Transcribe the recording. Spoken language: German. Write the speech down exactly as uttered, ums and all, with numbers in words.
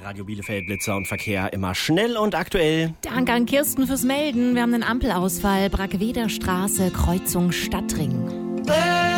Radio Bielefeld, Blitzer und Verkehr immer schnell und aktuell. Danke an Kirsten fürs Melden. Wir haben einen Ampelausfall. Brackweder Straße, Kreuzung Stadtring.